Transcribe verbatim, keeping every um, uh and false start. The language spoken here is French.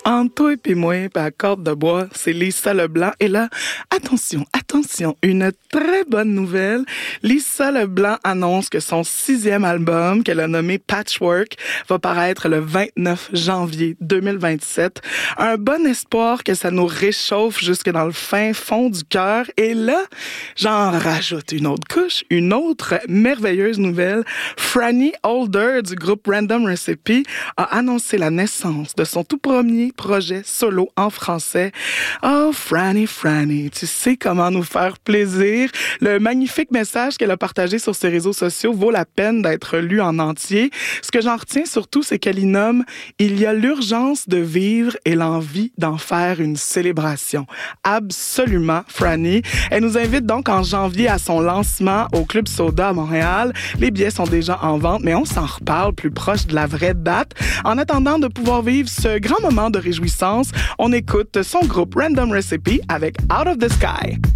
Entre toi et puis moi, puis à corde de bois, c'est Lisa Leblanc. Et là, attention, attention, une très bonne nouvelle. Lisa Leblanc annonce que son sixième album, qu'elle a nommé Patchwork, va paraître le vingt-neuf janvier deux mille vingt-sept. Un bon espoir que ça nous réchauffe jusque dans le fin fond du cœur. Et là, j'en rajoute une autre couche, une autre merveilleuse nouvelle. Franny Holder du groupe Random Recipe a annoncé la naissance de son tout premier projet solo en français. Oh, Franny, Franny, tu sais comment nous faire plaisir. Le magnifique message qu'elle a partagé sur ses réseaux sociaux vaut la peine d'être lu en entier. Ce que j'en retiens surtout, c'est qu'elle y nomme « Il y a l'urgence de vivre et l'envie d'en faire une célébration ». Absolument, Franny. Elle nous invite donc en janvier à son lancement au Club Soda à Montréal. Les billets sont déjà en vente, mais on s'en reparle plus proche de la vraie date. En attendant de pouvoir vivre ce grand moment de réjouissance, on écoute son groupe Random Recipe avec Out of the Sky.